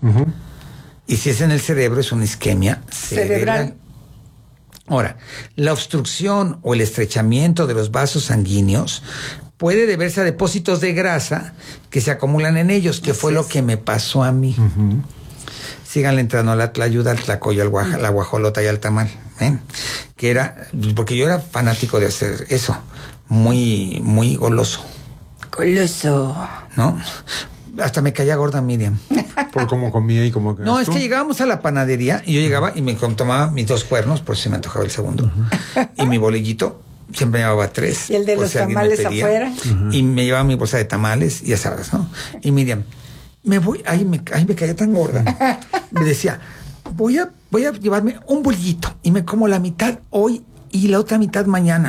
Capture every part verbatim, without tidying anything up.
Uh-huh. Y si es en el cerebro, es una isquemia cerebral. cerebral. Ahora, la obstrucción o el estrechamiento de los vasos sanguíneos puede deberse a depósitos de grasa que se acumulan en ellos, que Así fue es. lo que me pasó a mí. Uh-huh. Síganle entrando a la tlayuda, al tlacoyo, al guaja, la guajolota y al tamal. ¿eh? Que era, porque yo era fanático de hacer eso, muy, muy goloso. Goloso. ¿No? Hasta me caía gorda Miriam. Por cómo comía y cómo... No, es que llegábamos a la panadería y yo llegaba y me tomaba mis dos cuernos, por si me antojaba el segundo. Uh-huh. Y mi bolillito, siempre me llevaba tres. Y el de los si tamales afuera. Uh-huh. Y me llevaba mi bolsa de tamales, ya sabes, ¿no? Y Miriam, me voy, ay, me, ay, me caía tan gorda. Me decía, voy a, voy a llevarme un bolillito y me como la mitad hoy y la otra mitad mañana.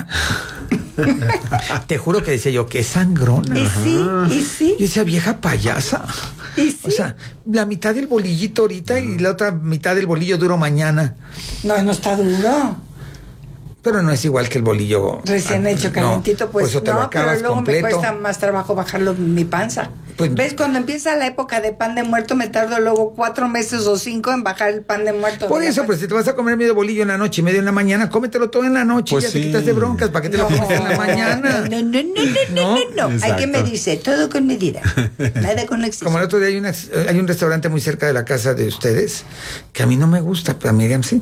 Te juro que decía yo, qué sangrona. Y sí, y sí. Yo decía, vieja payasa. ¿Y sí? O sea, la mitad del bolillito ahorita y la otra mitad del bolillo duro mañana. No, no está duro. Pero no es igual que el bolillo recién ah, hecho, calentito, no, pues, pues no, pero luego completo. Me cuesta más trabajo bajarlo en mi panza. Pues, ¿ves? Cuando empieza la época de pan de muerto, me tardo luego cuatro meses o cinco en bajar el pan de muerto. Por eso, pues si te vas a comer medio bolillo en la noche y medio en la mañana, cómetelo todo en la noche pues y ya sí. te quitas de broncas, ¿para qué te no, lo comes en la mañana? No, no, no, no, no, no, no. Hay que medirse, todo con medida, nada con exceso. Como el otro día hay, una, hay un restaurante muy cerca de la casa de ustedes, que a mí no me gusta, pero a Miriam sí.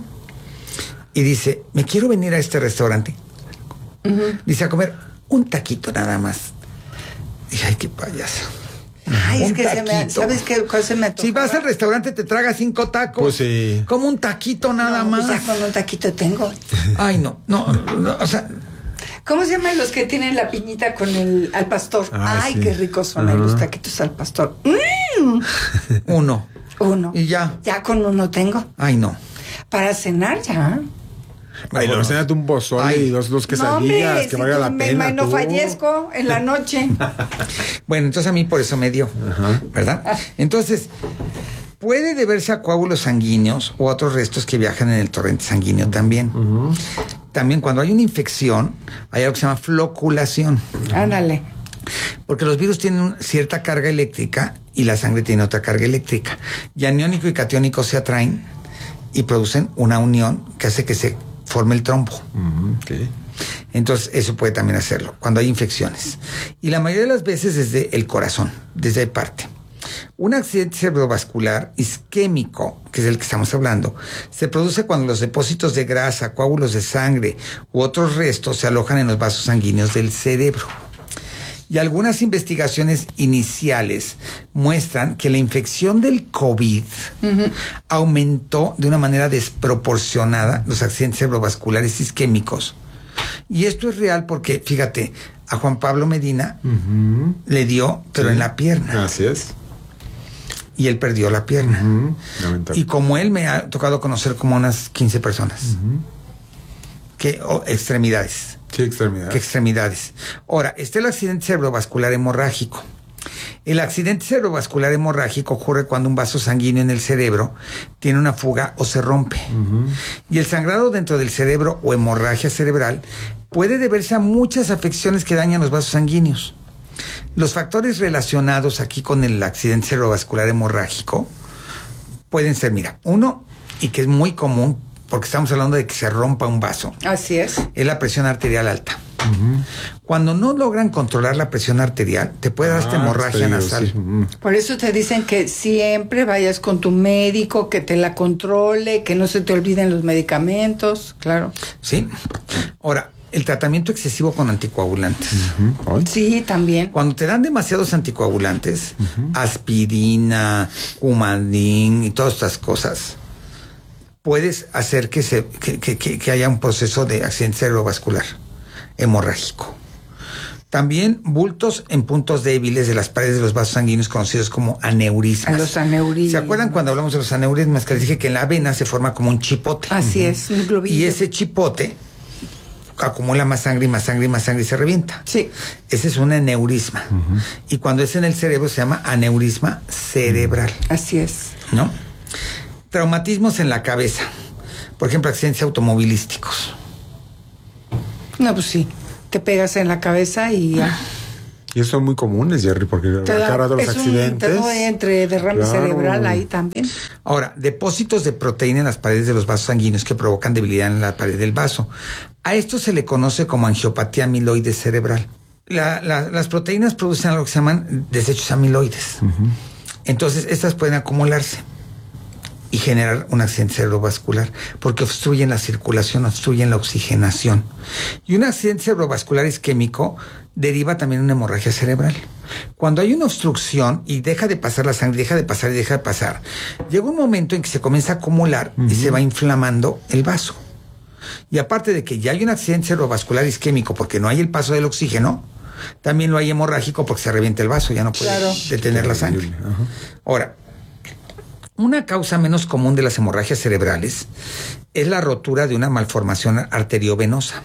Y dice, me quiero venir a este restaurante. Uh-huh. Dice, a comer un taquito nada más. Dije, ay, qué payaso. Ay, un es que taquito. se me... ¿Sabes qué cuál se me Si vas al restaurante te tragas cinco tacos. Pues sí. Como un taquito nada no, más. Ya con un taquito tengo. Ay, no, no, no, o sea... ¿Cómo se llaman los que tienen la piñita con el al pastor? Ah, Ay, sí. qué ricos son uh-huh. los taquitos al pastor. Mm. Uno. Uno. Y ya. Ya con uno tengo. Ay, no. Para cenar ya. Ay, no, cénate un pozole y dos, dos quesadillas, no, hombre, que valga si la me, pena. Me, no fallezco en la noche. Bueno, entonces a mí por eso me dio, uh-huh. ¿verdad? Entonces, puede deberse a coágulos sanguíneos o otros restos que viajan en el torrente sanguíneo también. Uh-huh. También cuando hay una infección, hay algo que se llama floculación. Ándale. Porque los virus tienen cierta carga eléctrica y la sangre tiene otra carga eléctrica. Y aniónico y catiónico se atraen y producen una unión que hace que se forme el trombo. Uh-huh, okay. Entonces, eso puede también hacerlo cuando hay infecciones. Y la mayoría de las veces desde el corazón, desde ahí parte. Un accidente cerebrovascular isquémico, que es el que estamos hablando, se produce cuando los depósitos de grasa, coágulos de sangre u otros restos se alojan en los vasos sanguíneos del cerebro. Y algunas investigaciones iniciales muestran que la infección del COVID uh-huh. aumentó de una manera desproporcionada los accidentes cerebrovasculares isquémicos. Y esto es real porque, fíjate, a Juan Pablo Medina uh-huh. le dio, pero sí. en la pierna. Así es. Y él perdió la pierna. Uh-huh. Y como él me ha tocado conocer como unas quince personas. Uh-huh. Que, oh, extremidades. ¿Qué extremidades? ¿Qué extremidades? Ahora, está el accidente cerebrovascular hemorrágico. El accidente cerebrovascular hemorrágico ocurre cuando un vaso sanguíneo en el cerebro tiene una fuga o se rompe. Uh-huh. Y el sangrado dentro del cerebro o hemorragia cerebral puede deberse a muchas afecciones que dañan los vasos sanguíneos. Los factores relacionados aquí con el accidente cerebrovascular hemorrágico pueden ser, mira, uno, y que es muy común, porque estamos hablando de que se rompa un vaso. Así es. Es la presión arterial alta. Uh-huh. Cuando no logran controlar la presión arterial, te puede dar ah, esta hemorragia nasal. Sí. Uh-huh. Por eso te dicen que siempre vayas con tu médico, que te la controle, que no se te olviden los medicamentos, claro. Sí. Ahora, el tratamiento excesivo con anticoagulantes. Uh-huh. Sí, también. Cuando te dan demasiados anticoagulantes, uh-huh. aspirina, Coumadin y todas estas cosas, puedes hacer que, se, que, que, que haya un proceso de accidente cerebrovascular hemorrágico. También bultos en puntos débiles de las paredes de los vasos sanguíneos conocidos como aneurismas. Los aneurismas. ¿Se acuerdan cuando hablamos de los aneurismas? Que les dije que en la vena se forma como un chipote. Así uh-huh. es, un globillo. Y ese chipote acumula más sangre y más sangre y más sangre y se revienta. Sí. Ese es un aneurisma. Uh-huh. Y cuando es en el cerebro se llama aneurisma cerebral. Así es. ¿No? Traumatismos en la cabeza. Por ejemplo, accidentes automovilísticos. No, pues sí. Te pegas en la cabeza y ya. Y eso son muy comunes, Jerry, porque cada rato los accidentes. Te doy entre derrame claro. cerebral ahí también. Ahora, depósitos de proteína en las paredes de los vasos sanguíneos que provocan debilidad en la pared del vaso. A esto se le conoce como angiopatía amiloide cerebral. La, la, las proteínas producen algo que se llaman desechos amiloides. Uh-huh. Entonces, estas pueden acumularse y generar un accidente cerebrovascular porque obstruyen la circulación, obstruyen la oxigenación. Y un accidente cerebrovascular isquémico deriva también una hemorragia cerebral. Cuando hay una obstrucción y deja de pasar la sangre, deja de pasar y deja de pasar, llega un momento en que se comienza a acumular uh-huh. y se va inflamando el vaso. Y aparte de que ya hay un accidente cerebrovascular isquémico porque no hay el paso del oxígeno, también lo hay hemorrágico porque se revienta el vaso, ya no puede claro. detener la sangre. Uh-huh. Ahora, una causa menos común de las hemorragias cerebrales es la rotura de una malformación arteriovenosa.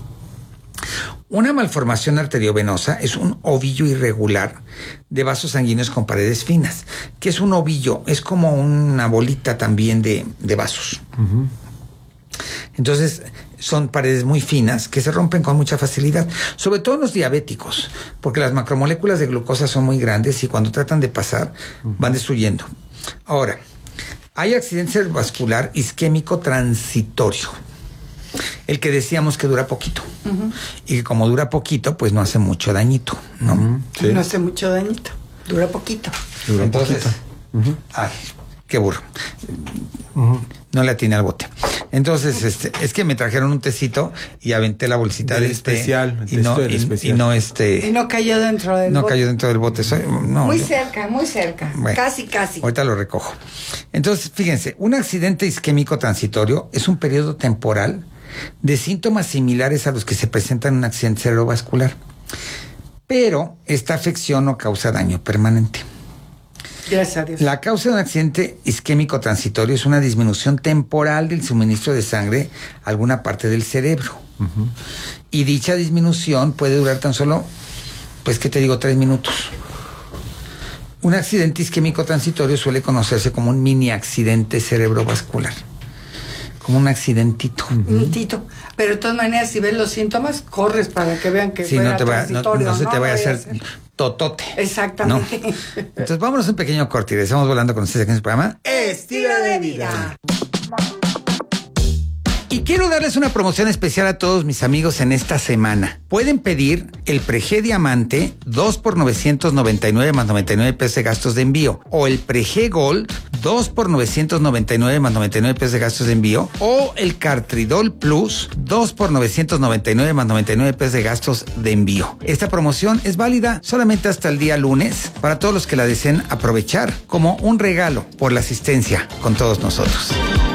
Una malformación arteriovenosa es un ovillo irregular de vasos sanguíneos con paredes finas. ¿Qué es un ovillo? Es como una bolita también de, de vasos. Uh-huh. Entonces, son paredes muy finas que se rompen con mucha facilidad, sobre todo en los diabéticos, porque las macromoléculas de glucosa son muy grandes y cuando tratan de pasar, uh-huh. van destruyendo. Ahora, hay accidente cerebrovascular isquémico transitorio, el que decíamos que dura poquito. Uh-huh. Y que como dura poquito, pues no hace mucho dañito, ¿no? Uh-huh. Sí. No hace mucho dañito, dura poquito. Dura Entonces, poquito. Uh-huh. Ay, qué burro. Uh-huh. No le atiné al bote. Entonces, este, es que me trajeron un tecito y aventé la bolsita del té especial, y no, y, especial. y no este y no cayó dentro del no bote. cayó dentro del bote. Soy, no, muy no. cerca, muy cerca, bueno, casi, casi. Ahorita lo recojo. Entonces, fíjense, un accidente isquémico transitorio es un periodo temporal de síntomas similares a los que se presentan en un accidente cerebrovascular, pero esta afección no causa daño permanente. Gracias a Dios. La causa de un accidente isquémico transitorio es una disminución temporal del suministro de sangre a alguna parte del cerebro. Uh-huh. Y dicha disminución puede durar tan solo, pues, ¿qué te digo? Tres minutos. Un accidente isquémico transitorio suele conocerse como un mini accidente cerebrovascular. Como un accidentito. Uh-huh. Pero de todas maneras, si ves los síntomas, corres para que vean que sí, no te va, no, no se no te vaya a hacer totote. Exactamente. ¿No? Entonces, vámonos a un pequeño corte y estamos volando con ustedes aquí en el programa Estilo de Vida. Y quiero darles una promoción especial a todos mis amigos en esta semana. Pueden pedir el Prege Diamante dos por novecientos noventa y nueve más noventa y nueve pesos de gastos de envío, o el Prege Gold dos por novecientos noventa y nueve más noventa y nueve pesos de gastos de envío, o el Cartridol Plus dos por novecientos noventa y nueve más noventa y nueve pesos de gastos de envío. Esta promoción es válida solamente hasta el día lunes para todos los que la deseen aprovechar como un regalo por la asistencia con todos nosotros.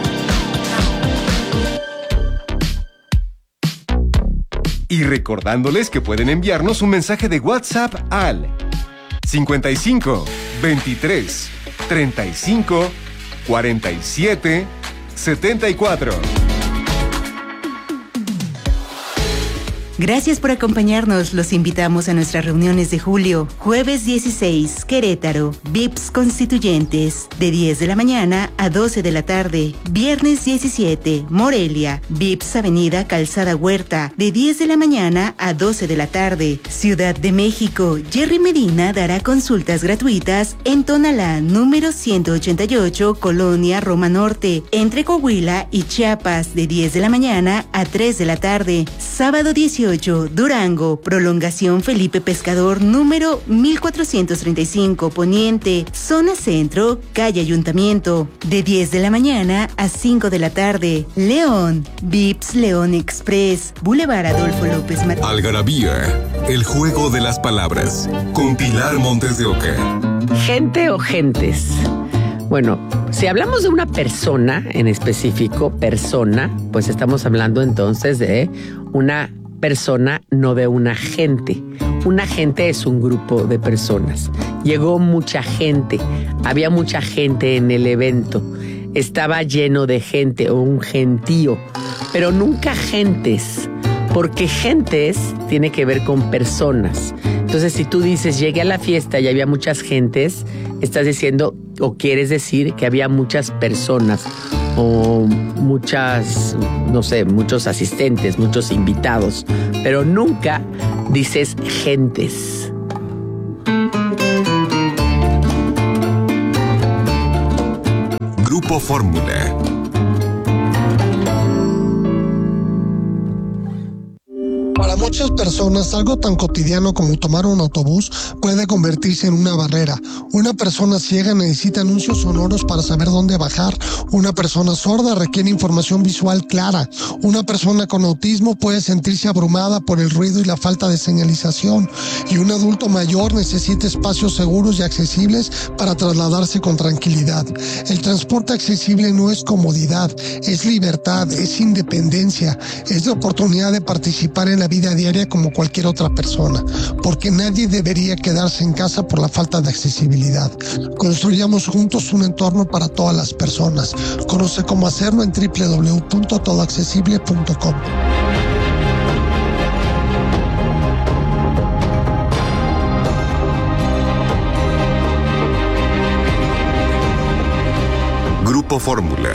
Y recordándoles que pueden enviarnos un mensaje de WhatsApp al cincuenta y cinco, veintitrés, treinta y cinco, cuarenta y siete, setenta y cuatro. Gracias por acompañarnos. Los invitamos a nuestras reuniones de julio. Jueves dieciséis, Querétaro, V I P S Constituyentes, de diez de la mañana a doce de la tarde. Viernes diecisiete, Morelia, V I P S Avenida Calzada Huerta, de diez de la mañana a doce de la tarde. Ciudad de México, Jerry Medina dará consultas gratuitas en Tonalá, número ciento ochenta y ocho, Colonia Roma Norte, entre Coahuila y Chiapas, de diez de la mañana a tres de la tarde. Sábado dieciocho, Durango, prolongación Felipe Pescador, número mil cuatrocientos treinta y cinco, Poniente, zona centro, calle Ayuntamiento, de diez de la mañana a cinco de la tarde. León, V I P S León Express, Boulevard Adolfo López Mateos. Algarabía, el juego de las palabras, con Pilar Montes de Oca. Gente o gentes. Bueno, si hablamos de una persona en específico, persona, pues estamos hablando entonces de una persona, no de una gente. Una gente es un grupo de personas. Llegó mucha gente, había mucha gente en el evento, estaba lleno de gente o un gentío, pero nunca gentes, porque gentes tiene que ver con personas. Entonces, si tú dices, llegué a la fiesta y había muchas gentes, estás diciendo o quieres decir que había muchas personas o muchas, no sé, muchos asistentes, muchos invitados, pero nunca dices gentes. Grupo Fórmula. Para muchas personas, algo tan cotidiano como tomar un autobús puede convertirse en una barrera. Una persona ciega necesita anuncios sonoros para saber dónde bajar. Una persona sorda requiere información visual clara. Una persona con autismo puede sentirse abrumada por el ruido y la falta de señalización. Y un adulto mayor necesita espacios seguros y accesibles para trasladarse con tranquilidad. El transporte accesible no es comodidad, es libertad, es independencia, es la oportunidad de participar en la vida diaria como cualquier otra persona, porque nadie debería quedarse en casa por la falta de accesibilidad. Construyamos juntos un entorno para todas las personas. Conoce cómo hacerlo en doble u doble u doble u punto todo accesible punto com. Grupo Fórmula.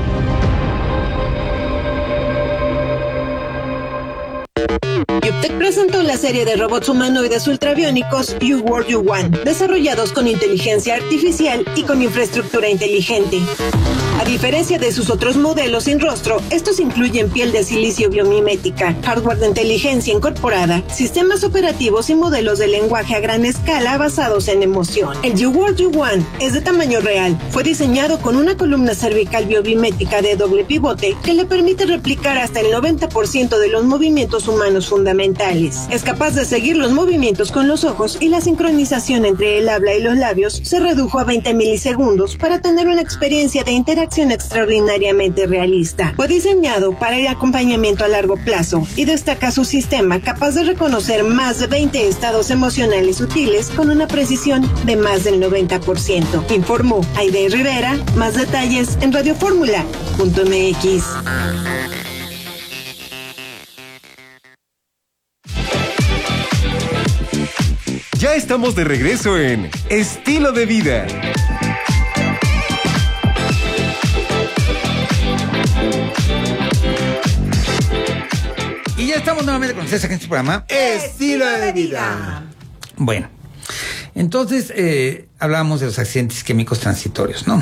Yuptec presentó la serie de robots humanoides ultrabiónicos You World You Want, desarrollados con inteligencia artificial y con infraestructura inteligente. A diferencia de sus otros modelos sin rostro, estos incluyen piel de silicio biomimética, hardware de inteligencia incorporada, sistemas operativos y modelos de lenguaje a gran escala basados en emoción. El You World You Want es de tamaño real. Fue diseñado con una columna cervical biomimética de doble pivote que le permite replicar hasta el noventa por ciento de los movimientos humanos fundamentales. Es capaz de seguir los movimientos con los ojos y la sincronización entre el habla y los labios se redujo a veinte milisegundos para tener una experiencia de interacción extraordinariamente realista. Fue diseñado para el acompañamiento a largo plazo y destaca su sistema capaz de reconocer más de veinte estados emocionales sutiles con una precisión de más del noventa por ciento. Informó Aide Rivera. Más detalles en radioformula punto m x. Ya estamos de regreso en Estilo de Vida. Y ya estamos nuevamente con ustedes aquí en este programa Estilo de Vida. Bueno, entonces eh, hablábamos de los accidentes químicos transitorios, ¿no?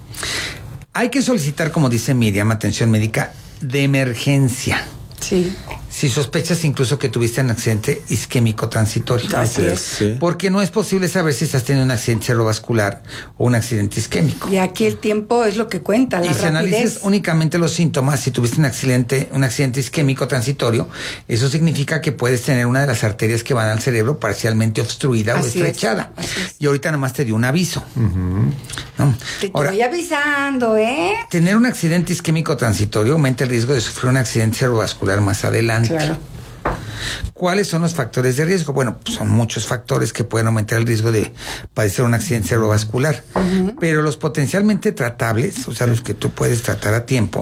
Hay que solicitar, como dice Miriam, atención médica de emergencia. Sí. Si sospechas incluso que tuviste un accidente isquémico transitorio. Así es. Sí. Porque no es posible saber si estás teniendo un accidente cerebrovascular o un accidente isquémico. Y aquí el tiempo es lo que cuenta, la y si rapidez. analizas únicamente los síntomas, si tuviste un accidente, un accidente isquémico transitorio, eso significa que puedes tener una de las arterias que van al cerebro parcialmente obstruida Así o estrechada. Es, así es. Y ahorita nomás te dio un aviso. Uh-huh. ¿No? Te Ahora, estoy avisando, ¿eh? tener un accidente isquémico transitorio aumenta el riesgo de sufrir un accidente cerebrovascular más adelante. Claro. ¿Cuáles son los factores de riesgo? Bueno, pues son muchos factores que pueden aumentar el riesgo de padecer un accidente cerebrovascular. Uh-huh. Pero los potencialmente tratables, o sea, los que tú puedes tratar a tiempo,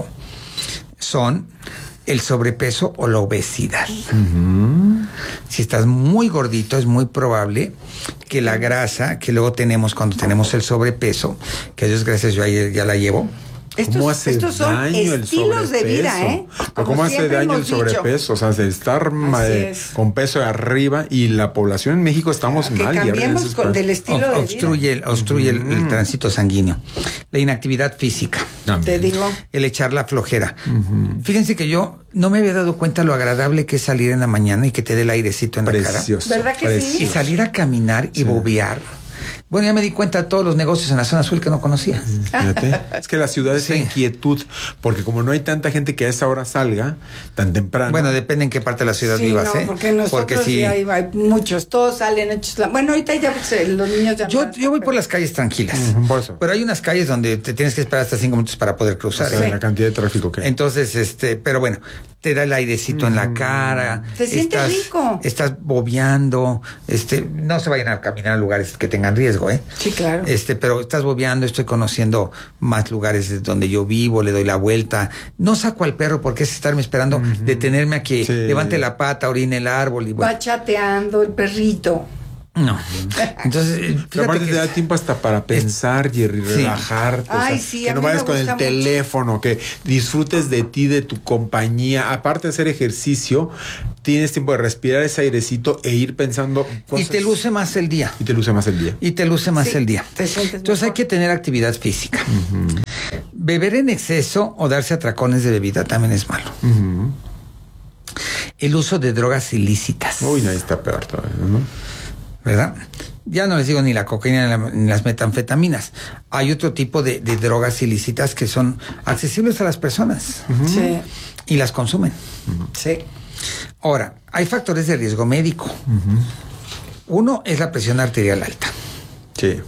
son el sobrepeso o la obesidad. Uh-huh. Si estás muy gordito, es muy probable que la grasa que luego tenemos cuando tenemos el sobrepeso, que a Dios gracias yo ahí ya la llevo. ¿Cómo Estos, hace estos son daño el estilos de vida, ¿eh? Como ¿Cómo hace daño el sobrepeso? Dicho. O sea, de estar eh, con peso de arriba y la población en México estamos que mal. Que cambiemos con del estilo o, de obstruye, vida. Obstruye mm. el, el tránsito sanguíneo. La inactividad física. También. Te digo. El echar la flojera. Uh-huh. Fíjense que yo no me había dado cuenta lo agradable que es salir en la mañana y que te dé el airecito en Precioso. la cara. ¿Verdad que Precioso. sí? Y salir a caminar y sí. bobear. Bueno, ya me di cuenta de todos los negocios en la zona azul que no conocía. Fíjate. Es que la ciudad es sí. en quietud, porque como no hay tanta gente que a esa hora salga tan temprano. Bueno, depende en qué parte de la ciudad sí, vivas, no, ¿eh? Porque nosotros porque sí hay, hay muchos, todos salen hechos. La... Bueno, ahorita ya pues, los niños ya. Yo, no yo voy por las calles tranquilas. Uh-huh, por eso. Pero hay unas calles donde te tienes que esperar hasta cinco minutos para poder cruzar. O sea, ¿eh? La cantidad de tráfico que hay. Entonces, este, pero bueno, te da el airecito mm. en la cara. Se siente estás, rico. Estás bobeando. Este, no se vayan a caminar a lugares que tengan riesgo, ¿eh? Sí, claro. Este, pero estás bobeando, estoy conociendo más lugares donde yo vivo, le doy la vuelta. No saco al perro porque es estarme esperando, uh-huh. detenerme a que sí. levante la pata, orine el árbol y bueno. Va chateando el perrito. No. Entonces, pero aparte te da tiempo hasta para pensar y relajarte. Sí. Ay, o sea, sí, que no vayas con el mucho. teléfono, que disfrutes de ti, de tu compañía. Aparte de hacer ejercicio, tienes tiempo de respirar ese airecito e ir pensando cosas. Y te luce más el día. Y te luce más el día. Y te luce más sí, el día. Te Entonces mejor. Hay que tener actividad física. Uh-huh. Beber en exceso o darse atracones de bebida también es malo. Uh-huh. El uso de drogas ilícitas. Uy, ahí está peor todavía, ¿no? ¿Verdad? Ya no les digo ni la cocaína ni, la, ni las metanfetaminas. Hay otro tipo de, de drogas ilícitas que son accesibles a las personas. Uh-huh. Sí. Y las consumen. Uh-huh. Sí. Ahora, hay factores de riesgo médico. Uh-huh. Uno es la presión arterial alta. Sí.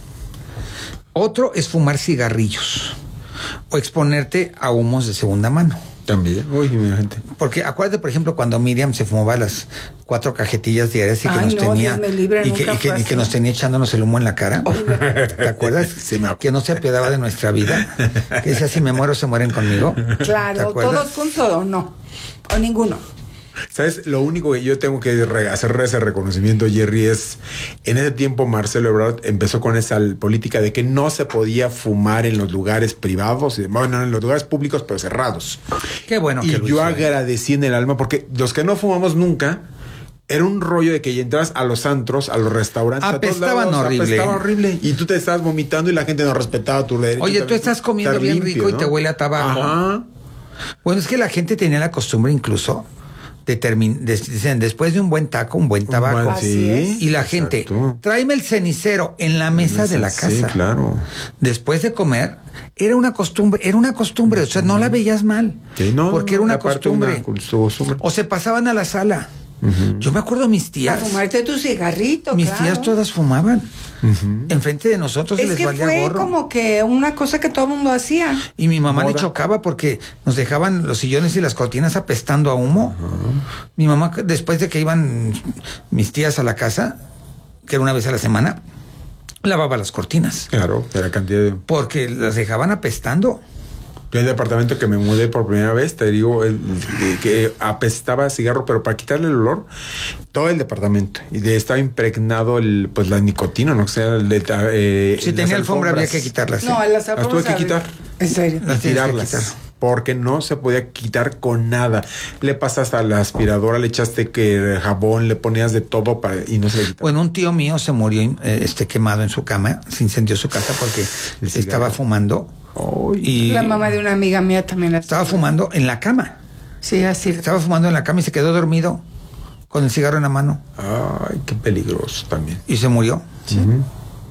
Otro es fumar cigarrillos o exponerte a humos de segunda mano. También. Uy, mi gente. Porque acuérdate, por ejemplo, cuando Miriam se fumaba las cuatro cajetillas diarias y que Ay, nos no, tenía libre, y, que, y, que, y que nos tenía echándonos el humo en la cara. Oh. ¿Te acuerdas? Sí, me que no se apiadaba de nuestra vida. Que decía, si me muero, se mueren conmigo. Claro, todos juntos o no. O ninguno. ¿Sabes? Lo único que yo tengo que re- hacer ese reconocimiento, Jerry, es en ese tiempo Marcelo Ebrard empezó con esa política de que no se podía fumar en los lugares privados, y, bueno, en los lugares públicos, pero cerrados. Qué bueno. Y que yo hizo, agradecí en el alma, porque los que no fumamos nunca, era un rollo de que entras a los antros, a los restaurantes, apestaban a todos lados, horrible. Apestaba horrible. Y tú te estabas vomitando y la gente no respetaba tu derecho. Oye, tú estás comiendo bien limpio, rico, ¿no? Y te huele a tabaco. Ajá. Bueno, es que la gente tenía la costumbre incluso de termin- de, dicen, después de un buen taco, un buen tabaco. Un buen, sí, y la gente, exacto. Tráeme el cenicero en la mesa, mesa de la casa. Sí, claro. Después de comer, era una costumbre, era una costumbre, o sea, no la veías mal. Sí, no, porque era una costumbre. Una costumbre. O se pasaban a la sala. Uh-huh. Yo me acuerdo mis tías. A fumarte tu cigarrito. Mis claro. tías todas fumaban. Uh-huh. Enfrente de nosotros es se les que valía fue gorro. Como que una cosa que todo el mundo hacía. Y mi mamá Moda. Le chocaba porque nos dejaban los sillones y las cortinas apestando a humo. Uh-huh. Mi mamá, después de que iban mis tías a la casa, que era una vez a la semana, lavaba las cortinas. Claro, de la cantidad de... Porque las dejaban apestando. Yo el departamento que me mudé por primera vez, te digo, el, el, que apestaba a cigarro, pero para quitarle el olor, todo el departamento. Y de, estaba impregnado el, pues la nicotina, ¿no? O sea, el de, eh, si tenía alfombra había que quitarlas. No, las alfombras. Las tuve que quitar. ¿En serio? Las tirarlas. Porque no se podía quitar con nada. Le pasas a la aspiradora, le echaste que jabón, le ponías de todo para y no se le quitaba. Bueno, un tío mío se murió eh, este quemado en su cama, se incendió su casa porque estaba fumando. Oh, y la mamá de una amiga mía también la estaba fumando en la cama. Sí, así. Estaba fumando en la cama y se quedó dormido con el cigarro en la mano. Ay, qué peligroso también. Y se murió. Sí. Uh-huh.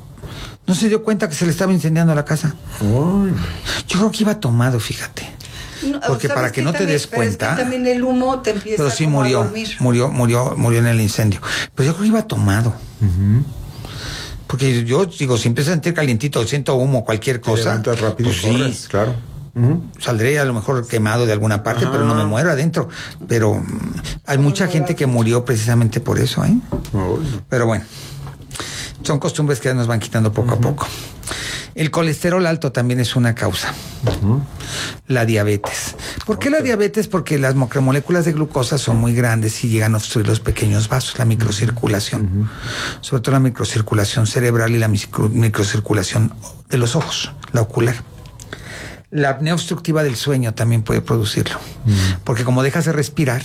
No se dio cuenta que se le estaba incendiando la casa. Ay. Yo creo que iba tomado, fíjate. No, porque para que, que no también, te des cuenta. Es que también el humo te empieza pero sí a murió, dormir. murió, murió, murió en el incendio. Pero yo creo que iba tomado. Uh-huh. Porque yo digo, si empiezo a sentir calientito, siento humo, cualquier cosa. Te rápido, pues corres, sí, claro. Uh-huh. Saldré a lo mejor quemado de alguna parte, ajá, pero no me muero adentro. Pero um, hay mucha gente que murió precisamente por eso, ¿eh? Oh, no. Pero bueno, son costumbres que ya nos van quitando poco uh-huh. a poco. El colesterol alto también es una causa. Uh-huh. La diabetes. ¿Por qué okay. la diabetes? Porque las macromoléculas de glucosa son muy grandes y llegan a obstruir los pequeños vasos, la microcirculación. Uh-huh. Sobre todo la microcirculación cerebral y la micro, microcirculación de los ojos, la ocular. La apnea obstructiva del sueño también puede producirlo. Uh-huh. Porque como dejas de respirar,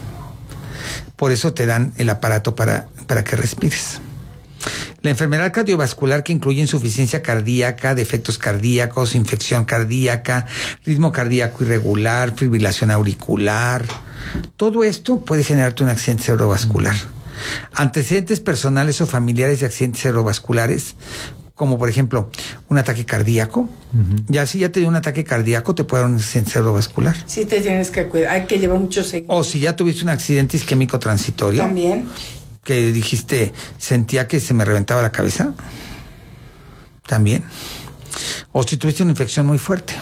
por eso te dan el aparato para, para que respires. La enfermedad cardiovascular, que incluye insuficiencia cardíaca, defectos cardíacos, infección cardíaca, ritmo cardíaco irregular, fibrilación auricular, todo esto puede generarte un accidente cerebrovascular. Antecedentes personales o familiares de accidentes cerebrovasculares, como por ejemplo un ataque cardíaco. Uh-huh. Ya si ya te dio un ataque cardíaco, te puede dar un accidente cerebrovascular. Sí, te tienes que cuidar, hay que llevar mucho seguimiento. O si ya tuviste un accidente isquémico transitorio. También. Que dijiste, sentía que se me reventaba la cabeza. También. O si tuviste una infección muy fuerte.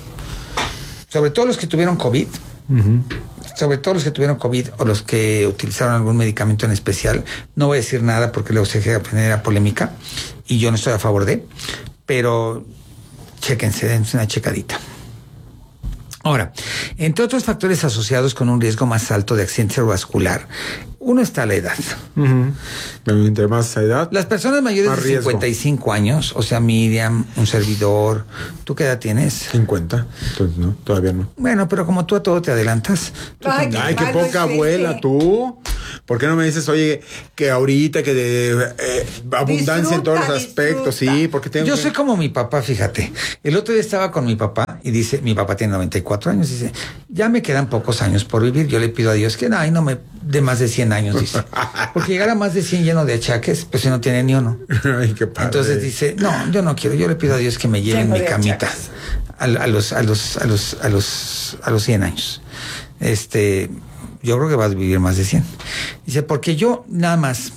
Sobre todo los que tuvieron COVID. Uh-huh. Sobre todo los que tuvieron COVID o los que utilizaron algún medicamento en especial. No voy a decir nada porque luego se genera polémica. Y yo no estoy a favor de. Pero chéquense, dense una checadita. Ahora, entre otros factores asociados con un riesgo más alto de accidente cerebrovascular, uno está la edad. Uh-huh. Entre más edad, las personas mayores de riesgo. cincuenta y cinco años, o sea, Miriam, un servidor, ¿tú qué edad tienes? cincuenta, entonces no, todavía no. Bueno, pero como tú a todo te adelantas. Ay, ay qué poca abuela, tú. ¿Por qué no me dices, oye, que ahorita, que de eh, abundancia disfruta, en todos los aspectos? Disfruta. Sí, porque tengo Yo que... soy como mi papá, fíjate. El otro día estaba con mi papá y dice, mi papá tiene noventa y cuatro años, dice, ya me quedan pocos años por vivir. Yo le pido a Dios que ay, no me dé más de cien años, dice. Porque llegar a más de cien lleno de achaques, pues si no tiene ni uno. Ay, qué padre. Entonces dice, no, yo no quiero, yo le pido a Dios que me lleve en mi camita a, a los, a los, a los, a los, a los cien años. Este, yo creo que vas a vivir más de cien. Dice, porque yo nada más,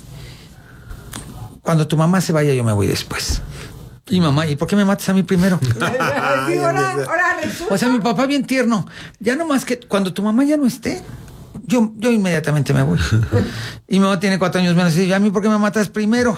cuando tu mamá se vaya, yo me voy después. Y mamá, ¿y por qué me matas a mí primero? Sí, ahora, ahora resulta. O sea, mi papá bien tierno. Ya nomás que cuando tu mamá ya no esté, yo, yo inmediatamente me voy. Y mi mamá tiene cuatro años menos. Y dice, ¿a mí por qué me matas primero?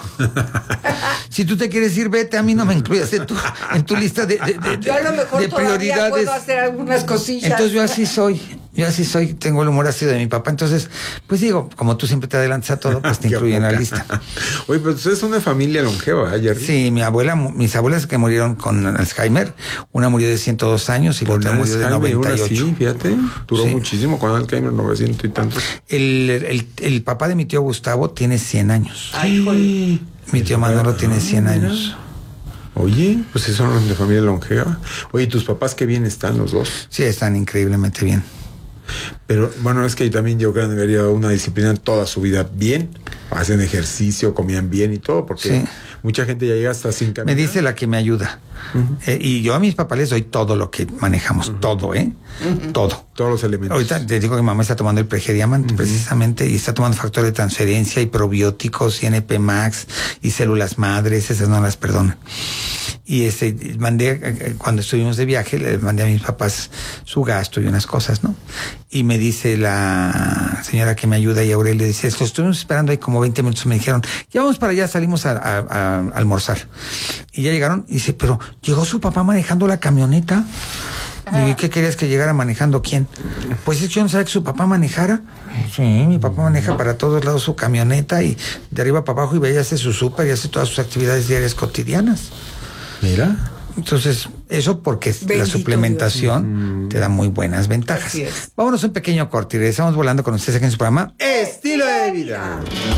Si tú te quieres ir, vete. A mí no me incluyas en tu, en tu lista de, de, de, yo a lo mejor de prioridades. Puedo hacer algunas cosillas. Entonces yo así soy. Yo así soy, tengo el humor así de mi papá. Entonces, pues digo, como tú siempre te adelantas a todo, pues te incluyo en la lista. Oye, pero ustedes son una familia longeva, ¿eh, Jerry? Sí, mi abuela, mis abuelas que murieron con Alzheimer, una murió de ciento dos años y la otra murió de noventa y ocho. Sí, fíjate, duró sí. muchísimo con Alzheimer, novecientos y tantos. El, el, el papá de mi tío Gustavo tiene cien años. Ay, joder. Mi tío Manolo tiene cien años. Oye, pues eso son de familia longeva. Oye, ¿tus papás qué bien están los dos? Sí, están increíblemente bien. Pero bueno, es que también yo creo que debería una disciplina toda su vida bien, hacen ejercicio, comían bien y todo, porque sí. Mucha gente ya llega hasta sin caminar. Me dice la que me ayuda. Uh-huh. Eh, y yo a mis papás les doy todo lo que manejamos, uh-huh. todo, ¿eh? Uh-huh. Todo. Todos los elementos. Ahorita te digo que mamá está tomando el Pregediamant, uh-huh. precisamente, y está tomando factor de transferencia y probióticos y N P Max y células madres, esas no las perdonan. Y este, mandé, cuando estuvimos de viaje, le mandé a mis papás su gasto y unas cosas, ¿no? Y me dice la señora que me ayuda y Aurelio dice, esto estuvimos esperando ahí como veinte minutos, me dijeron, ya vamos para allá, salimos a, a, a almorzar. Y ya llegaron y dice, pero llegó su papá manejando la camioneta. ¿Y qué querías que llegara manejando quién? Pues es que yo no sabía que su papá manejara. Sí, mi papá maneja para todos lados su camioneta y de arriba para abajo y ve y hace su súper y hace todas sus actividades diarias cotidianas. Mira. Entonces, eso porque Bendito la suplementación Dios. Te da muy buenas ventajas. Vámonos a un pequeño corte y regresamos volando con ustedes aquí en su programa Estilo de Vida.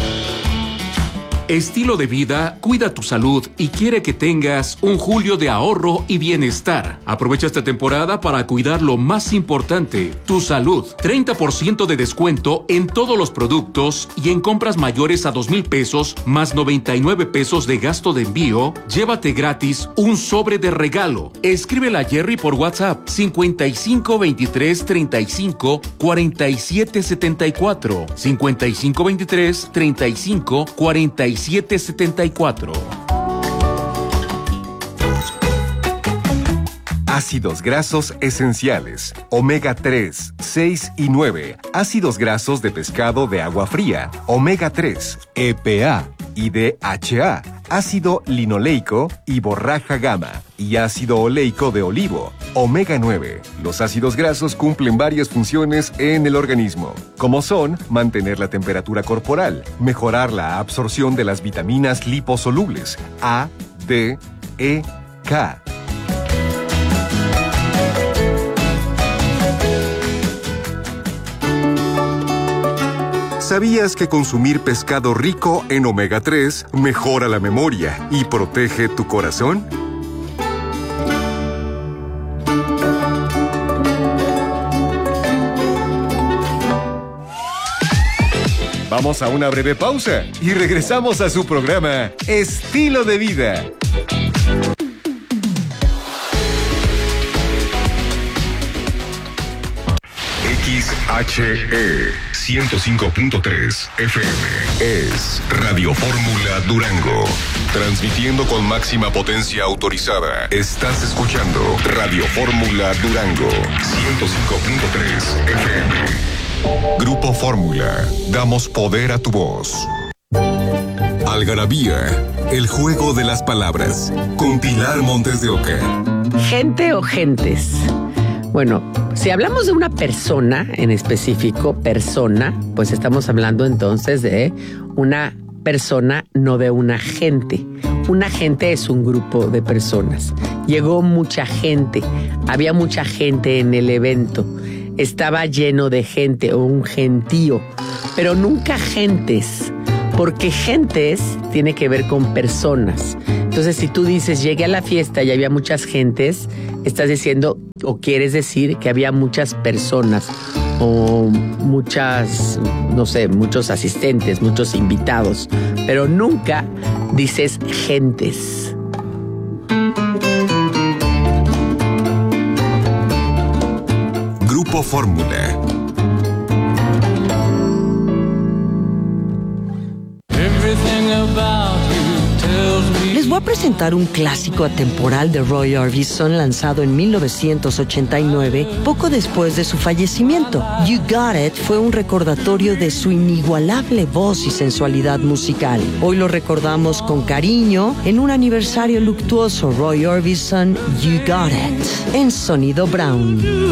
Estilo de Vida cuida tu salud y quiere que tengas un julio de ahorro y bienestar. Aprovecha esta temporada para cuidar lo más importante, tu salud. treinta por ciento de descuento en todos los productos y en compras mayores a dos mil pesos más noventa y nueve pesos de gasto de envío. Llévate gratis un sobre de regalo. Escríbela a Jerry por WhatsApp cincuenta y cinco veintitrés treinta y cinco cuarenta y siete setenta y cuatro. cincuenta y cinco veintitrés treinta y cinco cuarenta y siete setenta y cuatro. Ácidos grasos esenciales, omega tres, seis y nueve, ácidos grasos de pescado de agua fría, omega tres, E P A y D H A, ácido linoleico y borraja gamma, y ácido oleico de olivo, omega nueve. Los ácidos grasos cumplen varias funciones en el organismo, como son mantener la temperatura corporal, mejorar la absorción de las vitaminas liposolubles A, D, E, K. ¿Sabías que consumir pescado rico en omega tres mejora la memoria y protege tu corazón? Vamos a una breve pausa y regresamos a su programa Estilo de Vida. X H E ciento cinco punto tres F M es Radio Fórmula Durango. Transmitiendo con máxima potencia autorizada. Estás escuchando Radio Fórmula Durango ciento cinco punto tres F M. Grupo Fórmula. Damos poder a tu voz. Algarabía. El juego de las palabras. Con Pilar Montes de Oca. Gente o gentes. Bueno, si hablamos de una persona en específico, persona, pues estamos hablando entonces de una persona, no de una gente. Una gente es un grupo de personas. Llegó mucha gente, había mucha gente en el evento. estaba lleno de gente o un gentío, pero nunca gentes, porque gentes tiene que ver con personas. Entonces, si tú dices, llegué a la fiesta y había muchas gentes, estás diciendo o quieres decir que había muchas personas o muchas, no sé, muchos asistentes, muchos invitados, pero nunca dices gentes. Grupo Fórmula. Les voy a presentar un clásico atemporal de Roy Orbison lanzado en mil novecientos ochenta y nueve, poco después de su fallecimiento. You Got It fue un recordatorio de su inigualable voz y sensualidad musical. Hoy lo recordamos con cariño en un aniversario luctuoso. Roy Orbison, You Got It, en Sonido Brown.